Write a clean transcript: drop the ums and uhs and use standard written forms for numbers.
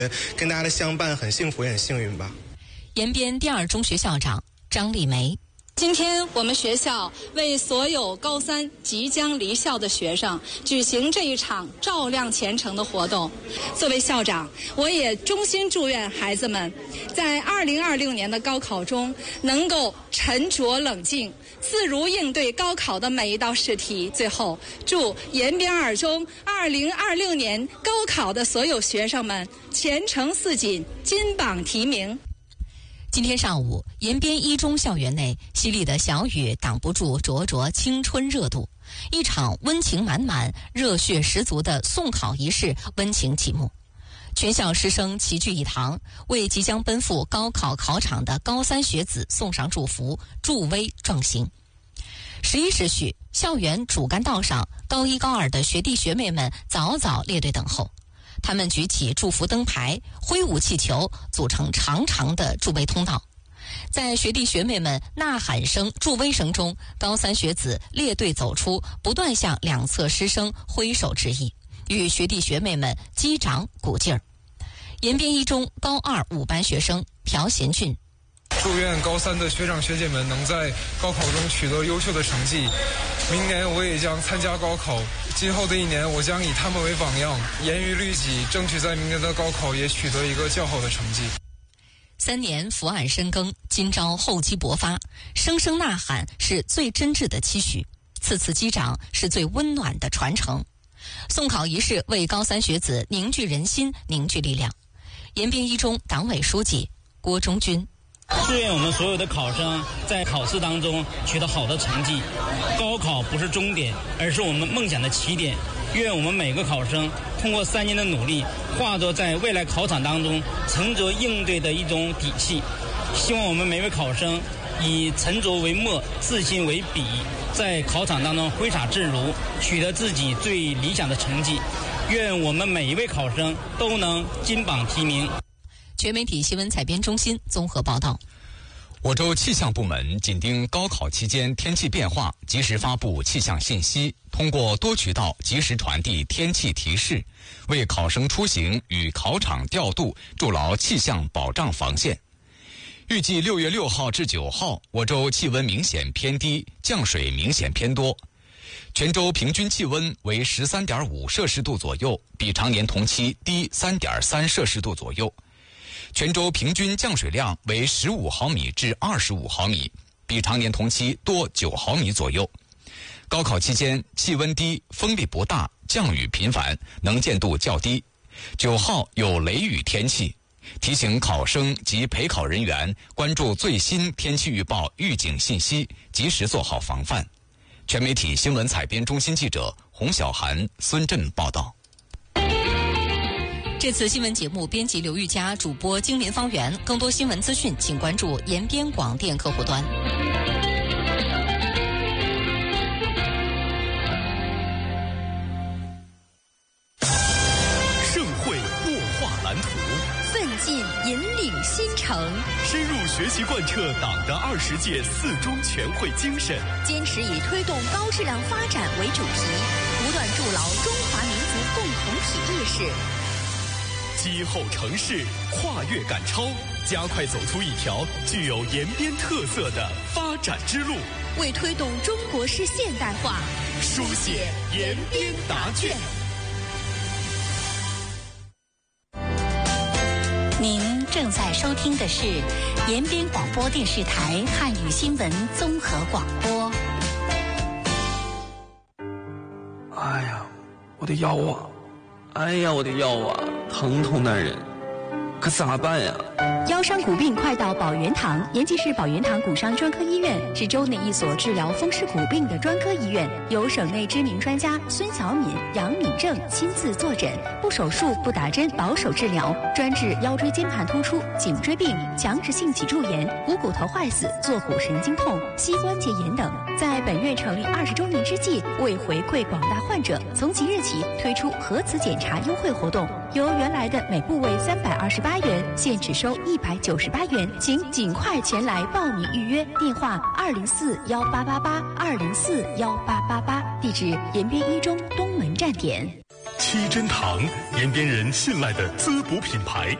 跟大家的相伴很幸福也很幸运吧。 延边第二中学校长张丽梅。 今天我们学校为所有高三即将离校的学生举行这一场照亮前程的活动。作为校长，我也衷心祝愿孩子们在2026年的高考中能够沉着冷静，自如应对高考的每一道试题。最后，祝延边二中2026年高考的所有学生们前程似锦，金榜题名。 今天上午，延边一中校园内淅沥的小雨挡不住灼灼青春热度，一场温情满满、热血十足的送考仪式温情启幕。全校师生齐聚一堂，为即将奔赴高考考场的高三学子送上祝福，助威壮行。11时许，校园主干道上，高一高二的学弟学妹们早早列队等候。他们举起祝福灯牌，挥舞气球，组成长长的助威通道。在学弟学妹们呐喊声、助威声中，高三学子列队走出，不断向两侧师生挥手致意，与学弟学妹们击掌鼓劲儿。延边一中高二5班学生朴贤俊。 祝愿高三的学长学姐们能在高考中取得优秀的成绩。明年我也将参加高考，今后的一年我将以他们为榜样，严于律己，争取在明年的高考也取得一个较好的成绩。 3年伏案深耕，今朝厚积薄发，声声呐喊是最真挚的期许，次次击掌是最温暖的传承。送考仪式为高三学子凝聚人心，凝聚力量。延边一中党委书记郭忠军。 祝愿我们所有的考生在考试当中取得好的成绩。高考不是终点，而是我们梦想的起点。愿我们每个考生通过3年的努力，化作在未来考场当中沉着应对的一种底气。希望我们每位考生以沉着为墨，自信为笔，在考场当中挥洒自如，取得自己最理想的成绩。愿我们每一位考生都能金榜题名。 全媒体新闻采编中心综合报道。 我州气象部门紧盯高考期间天气变化，及时发布气象信息，通过多渠道及时传递天气提示，为考生出行与考场调度筑牢气象保障防线。预计6月6号至9号，我州气温明显偏低，降水明显偏多。全州平均气温为13.5摄氏度左右，比常年同期低3.3摄氏度左右。全州平均降水量为15毫米至25毫米，比常年同期多9毫米左右。高考期间气温低，风力不大，降雨频繁，能见度较低。9号有雷雨天气，提醒考生及陪考人员关注最新天气预报预警信息，及时做好防范。全媒体新闻采编中心记者洪小涵、孙振报道。 这次新闻节目编辑刘玉佳，主播金莲方圆。更多新闻资讯，请关注延边广电客户端。 盛会擘画蓝图， 奋进引领新城， 深入学习贯彻党的20届4中全会精神， 坚持以推动高质量发展为主题，不断筑牢中华民族共同体意识。 今后城市跨越赶超，加快走出一条具有延边特色的发展之路， 为推动中国式现代化书写延边答卷。 您正在收听的是延边广播电视台汉语新闻综合广播。 哎呀，我的腰啊！哎呀，我的腰啊，疼痛难忍，可咋办呀？ 腰伤骨病快到保元堂。延吉市保元堂骨伤专科医院是州内一所治疗风湿骨病的专科医院，由省内知名专家孙小敏、杨敏正亲自坐诊，不手术、不打针，保守治疗，专治腰椎间盘突出、颈椎病、强直性脊柱炎、股骨头坏死、坐骨神经痛、膝关节炎等。在本院成立20周年之际，为回馈广大患者，从即日起推出核磁检查优惠活动，由原来的每部位328元，现只收198元，请尽快前来报名预约。电话2041888，2041888，地址延边一中东门站点。 7珍堂，延边人信赖的滋补品牌。